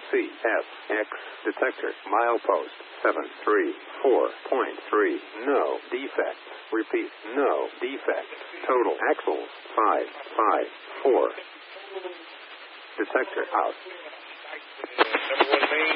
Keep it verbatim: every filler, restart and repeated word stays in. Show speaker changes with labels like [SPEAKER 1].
[SPEAKER 1] C F X detector milepost seven three four point three. No defects. Repeat, no defects. Total axles five five four. Detector out.